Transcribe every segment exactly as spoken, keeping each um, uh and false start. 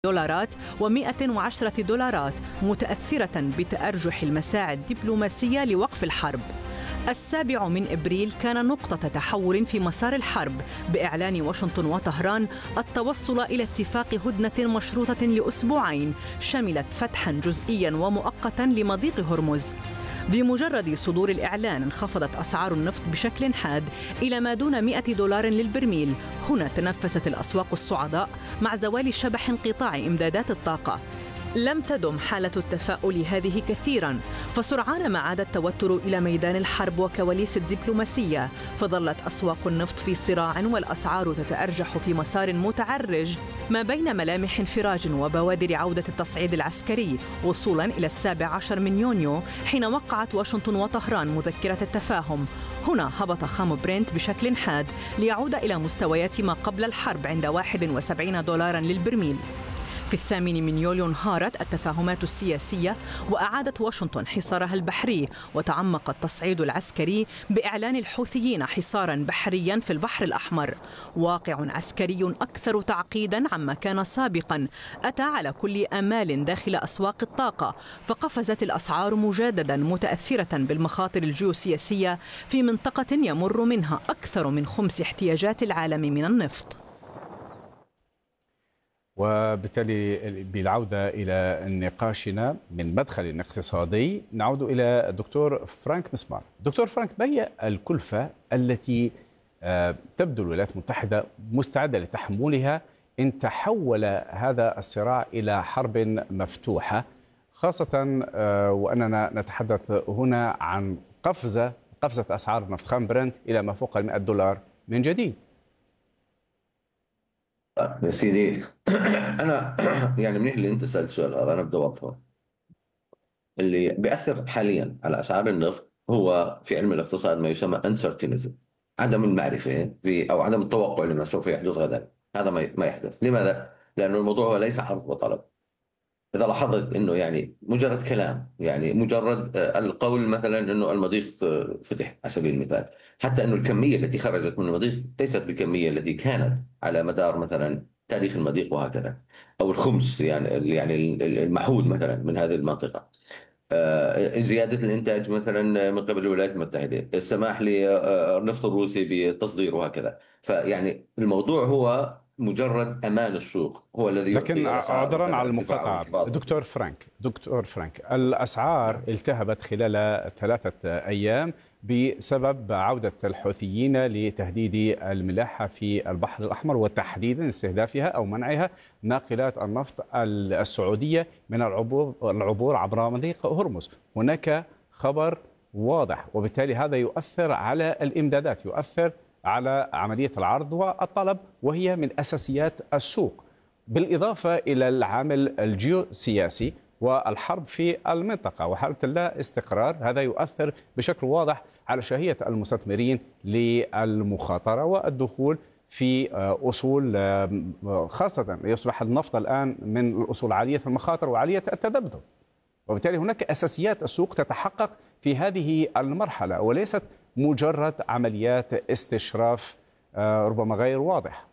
دولارات ومئة وعشرة دولارات، متأثرة بتأرجح المساعي الدبلوماسية لوقف الحرب. السابع من إبريل كان نقطة تحول في مسار الحرب بإعلان واشنطن وطهران التوصل إلى اتفاق هدنة مشروطة لأسبوعين شملت فتحا جزئيا ومؤقتا لمضيق هرمز. بمجرد صدور الإعلان انخفضت أسعار النفط بشكل حاد إلى ما دون مئة دولار للبرميل. هنا تنفست الأسواق الصعداء مع زوال شبح انقطاع إمدادات الطاقة. لم تدم حالة التفاؤل هذه كثيرا، فسرعان ما عاد التوتر إلى ميدان الحرب وكواليس الدبلوماسية، فظلت أسواق النفط في صراع والأسعار تتأرجح في مسار متعرج ما بين ملامح انفراج وبوادر عودة التصعيد العسكري، وصولا إلى السابع عشر من يونيو حين وقعت واشنطن وطهران مذكرة التفاهم. هنا هبط خام برنت بشكل حاد ليعود إلى مستويات ما قبل الحرب عند واحد وسبعين دولارا للبرميل. في الثامن من يوليو انهارت التفاهمات السياسية وأعادت واشنطن حصارها البحري، وتعمق التصعيد العسكري بإعلان الحوثيين حصارا بحريا في البحر الأحمر. واقع عسكري أكثر تعقيدا عما كان سابقا أتى على كل آمال داخل أسواق الطاقة، فقفزت الأسعار مجددا متأثرة بالمخاطر الجيوسياسية في منطقة يمر منها أكثر من خمس احتياجات العالم من النفط. وبالتالي بالعودة إلى نقاشنا من مدخل اقتصادي نعود إلى الدكتور فرانك مسمار. دكتور فرانك، ما هي الكلفة التي تبدو الولايات المتحدة مستعدة لتحملها إن تحول هذا الصراع إلى حرب مفتوحة، خاصة وأننا نتحدث هنا عن قفزة قفزة أسعار نفط خام برنت إلى ما فوق المئة دولار من جديد؟ يا سيدي أنا يعني منيح اللي أنت سألت السؤال هذا، أنا بدي أوضحه. اللي بيأثر حاليا على أسعار النفط هو في علم الاقتصاد ما يسمى uncertainty، عدم المعرفة أو عدم التوقع لما سوف يحدث غدا. هذا ما يحدث. لماذا؟ لأنه الموضوع هو ليس عرض وطلب. إذا لاحظت إنه يعني مجرد كلام، يعني مجرد القول مثلا إنه المضيق فتح على سبيل المثال، حتى إنه الكمية التي خرجت من المضيق ليست بالكمية التي كانت على مدار مثلا تاريخ المضيق وهكذا، أو الخمس يعني يعني المعهود مثلا من هذه المنطقة. زيادة الإنتاج مثلا من قبل الولايات المتحدة، السماح للنفط الروسي بالتصدير وهكذا. فيعني الموضوع هو مجرد امان السوق هو الذي. لكن عذرا على المقاطعه دكتور فرانك دكتور فرانك الاسعار التهبت خلال ثلاثه ايام بسبب عوده الحوثيين لتهديد الملاحه في البحر الاحمر، وتحديدا استهدافها او منعها ناقلات النفط السعوديه من العبور العبور عبر مضيق هرمز. هناك خبر واضح، وبالتالي هذا يؤثر على الامدادات، يؤثر على عملية العرض والطلب، وهي من أساسيات السوق، بالإضافة إلى العامل الجيوسياسي والحرب في المنطقة وحالة اللا استقرار. هذا يؤثر بشكل واضح على شهية المستثمرين للمخاطرة والدخول في أصول، خاصة يصبح النفط الآن من الأصول عالية المخاطر وعالية التذبذب، وبالتالي هناك أساسيات السوق تتحقق في هذه المرحلة وليست مجرد عمليات استشراف ربما غير واضح.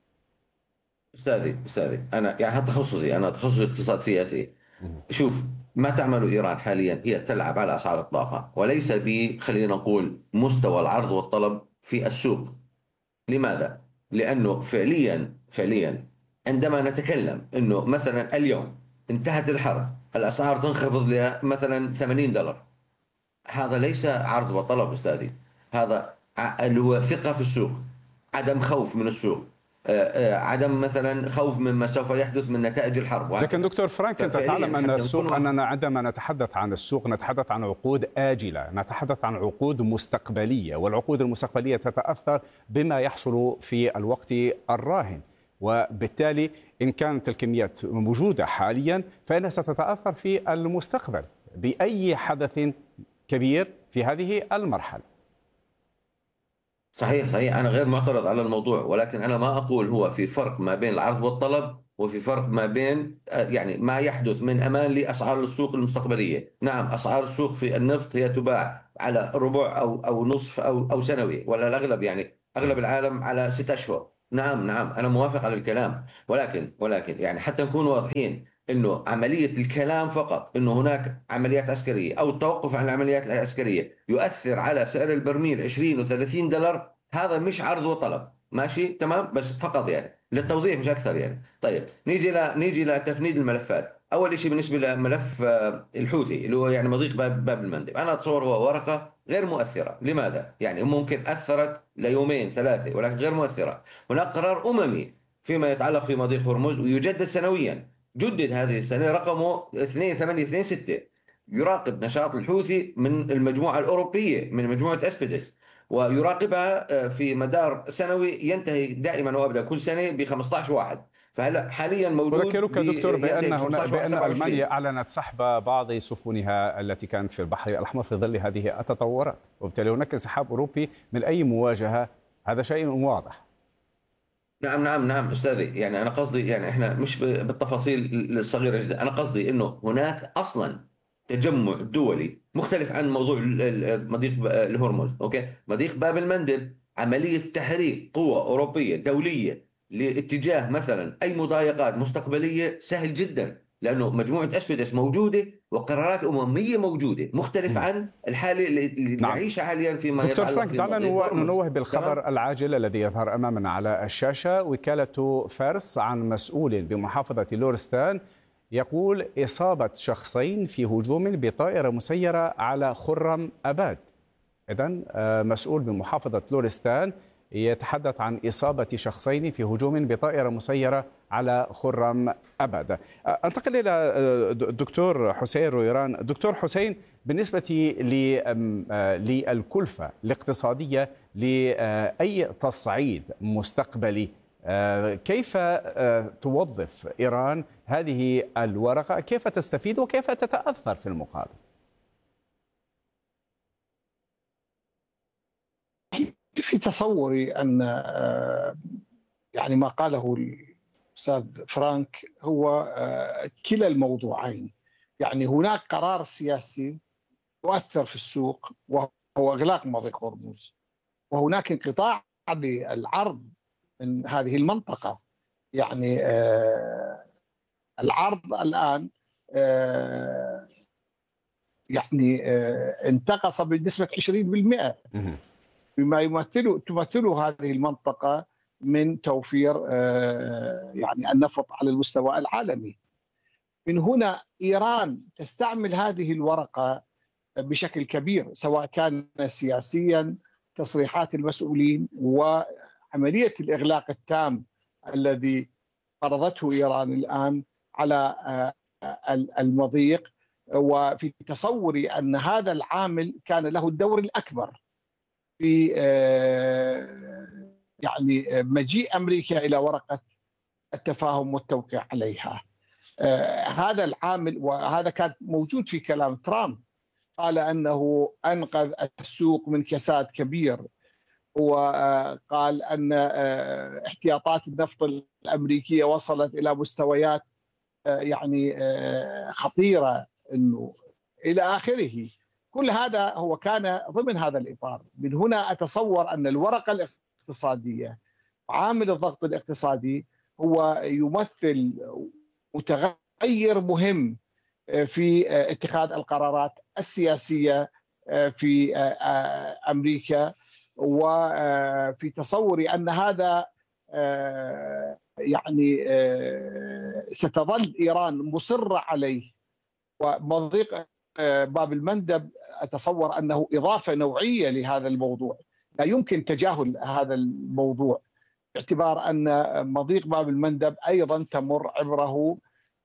أستاذي أستاذي أنا يعني هذا تخصصي، أنا تخصصي اقتصاد سياسي. شوف، ما تعمله إيران حاليا هي تلعب على أسعار الطاقة وليس ب خلينا نقول مستوى العرض والطلب في السوق. لماذا؟ لأنه فعليا فعليا عندما نتكلم أنه مثلا اليوم انتهت الحرب، الأسعار تنخفض لمثلا ثمانين دولار، هذا ليس عرض وطلب أستاذي، هذا اللي هو ثقة في السوق، عدم خوف من السوق، عدم مثلا خوف مما سوف يحدث من نتائج الحرب. لكن دكتور فرانك، أنت تعلم أن السوق، أننا عندما نتحدث عن السوق نتحدث عن عقود آجلة، نتحدث عن عقود مستقبلية، والعقود المستقبلية تتأثر بما يحصل في الوقت الراهن، وبالتالي إن كانت الكميات موجودة حاليا فإنها ستتأثر في المستقبل بأي حدث كبير في هذه المرحلة. صحيح صحيح، أنا غير معترض على الموضوع، ولكن أنا ما أقول هو في فرق ما بين العرض والطلب وفي فرق ما بين يعني ما يحدث من أمان لأسعار السوق المستقبلية. نعم، أسعار السوق في النفط هي تباع على ربع أو أو نصف أو أو سنوي، ولا الأغلب يعني أغلب العالم على ست أشهر. نعم نعم أنا موافق على الكلام، ولكن ولكن يعني حتى نكون واضحين إنه عملية الكلام فقط إنه هناك عمليات عسكرية أو التوقف عن العمليات العسكرية يؤثر على سعر البرميل عشرين وثلاثين دولار، هذا مش عرض وطلب، ماشي تمام، بس فقط يعني للتوضيح مش أكثر يعني. طيب نيجي ل نيجي لتفنيد الملفات. أول شيء بالنسبة لملف آه، الحوثي اللي هو يعني مضيق باب باب المندب، أنا أتصور هو ورقة غير مؤثرة. لماذا؟ يعني ممكن أثرت ليومين ثلاثة ولكن غير مؤثرة. هناك قرار أممي فيما يتعلق في مضيق هرمز ويجدد سنويا، جدد هذه السنة رقمه اثنين ثمانية اثنين ستة، يراقب نشاط الحوثي من المجموعة الأوروبية من مجموعة أسبيدس، ويراقبها في مدار سنوي ينتهي دائما وابدا كل سنه ب خمسة عشر واحد. فهلا حاليا موجود أذكرك دكتور بأن هنا بأن سبعة وعشرين. ألمانيا أعلنت سحب بعض سفنها التي كانت في البحر الأحمر في ظل هذه التطورات، وبالتالي هناك انسحاب أوروبي من أي مواجهة، هذا شيء واضح. نعم نعم نعم أستاذي، يعني أنا قصدي يعني إحنا مش بالتفاصيل الصغيرة جدا، أنا قصدي إنه هناك أصلا تجمع دولي مختلف عن موضوع مضيق الهرمز. أوكي، مضيق باب المندب عملية تحريك قوة أوروبية دولية لاتجاه مثلا أي مضايقات مستقبلية سهل جدا، لأنه مجموعة أسبيدس موجودة وقرارات أممية موجودة، مختلف عن الحالة اللي نعم. نعيشها حاليا فيما دكتور يتعلق فرانك، في دعنا مضيق هرمز. ننوه بالخبر العاجل الذي يظهر أمامنا على الشاشة. وكالة فارس عن مسؤول بمحافظة لورستان يقول إصابة شخصين في هجوم بطائرة مسيرة على خرم أباد. إذن مسؤول بمحافظة لورستان يتحدث عن إصابة شخصين في هجوم بطائرة مسيرة على خرم أبد. أنتقل إلى الدكتور حسين رويران. دكتور حسين، بالنسبة للكلفة الاقتصادية لأي تصعيد مستقبلي، كيف توظف إيران هذه الورقة؟ كيف تستفيد وكيف تتأثر في المقابل؟ في تصوري أن يعني ما قاله الأستاذ فرانك هو كلا الموضوعين. يعني هناك قرار سياسي يؤثر في السوق وهو إغلاق مضيق هرمز، وهناك انقطاع للعرض من هذه المنطقة. يعني العرض الآن يعني انتقص بنسبة عشرين بالمئة بما يمثله تمثله هذه المنطقة من توفير يعني النفط على المستوى العالمي. من هنا إيران تستعمل هذه الورقة بشكل كبير، سواء كان سياسيا، تصريحات المسؤولين، وعملية الإغلاق التام الذي فرضته إيران الآن على المضيق. وفي تصوري أن هذا العامل كان له الدور الأكبر في يعني مجيء أمريكا إلى ورقة التفاهم والتوقيع عليها. هذا العامل، وهذا كان موجود في كلام ترامب، قال أنه أنقذ السوق من كساد كبير، وقال أن احتياطات النفط الأمريكية وصلت إلى مستويات يعني خطيرة، إنه إلى آخره. كل هذا هو كان ضمن هذا الإطار. من هنا أتصور أن الورقة الاقتصادية، عامل الضغط الاقتصادي، هو يمثل متغير مهم في اتخاذ القرارات السياسية في أمريكا. وفي تصوري أن هذا يعني ستظل إيران مصرة عليه. ومضيق باب المندب أتصور أنه إضافة نوعية لهذا الموضوع، لا يمكن تجاهل هذا الموضوع، باعتبار أن مضيق باب المندب أيضا تمر عبره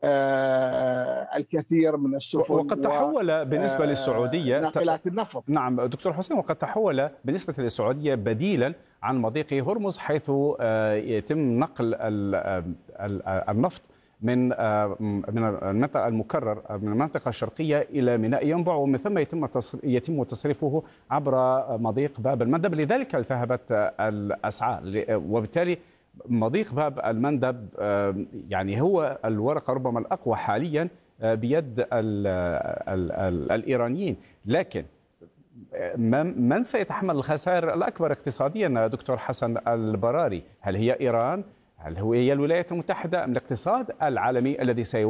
الكثير من السفن، وقد تحول بالنسبة للسعودية ناقلات النفط. نعم دكتور حسين، وقد تحول بالنسبة للسعودية بديلا عن مضيق هرمز، حيث يتم نقل النفط من من المنطقة المكرر من المنطقة الشرقية إلى ميناء ينبع، ومن ثم يتم يتم تصريفه عبر مضيق باب المندب. لذلك التهبت الأسعار، وبالتالي مضيق باب المندب يعني هو الورقة ربما الأقوى حاليا بيد ال ال ال الإيرانيين. لكن من سيتحمل الخسائر الأكبر اقتصاديا دكتور حسن البراري؟ هل هي إيران؟ هل هي الولايات المتحدة أم الاقتصاد العالمي الذي سيواجه